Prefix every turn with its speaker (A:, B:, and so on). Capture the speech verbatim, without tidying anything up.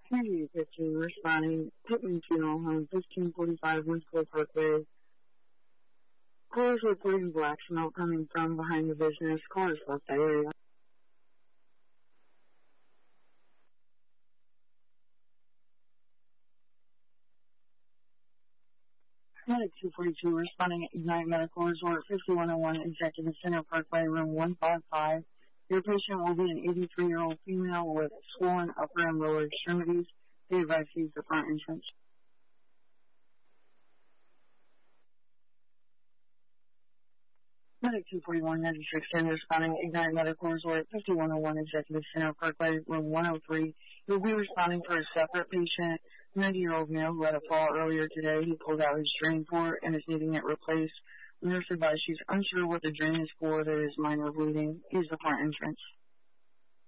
A: Community fifteen responding, Pittman Funeral Home, fifteen forty-five Winslow Parkway. Callers reporting black smoke coming from behind the business. Callers left that area. Medic two forty-two responding at Ignite Medical Resort, fifty-one oh one Executive Center Parkway, room one five five. Your patient will be an eighty-three-year-old female with swollen upper and lower extremities. They advise to use the front entrance. Medic two forty-one ninety-six ten responding at Ignite Medical Resort, fifty-one oh one Executive Center Parkway, room one oh three. You'll be responding for a separate patient, ninety-year-old male who had a fall earlier today. He pulled out his drain port and is needing it replaced. The nurse advised she's unsure what the drain is for. There is minor bleeding. Use the front entrance.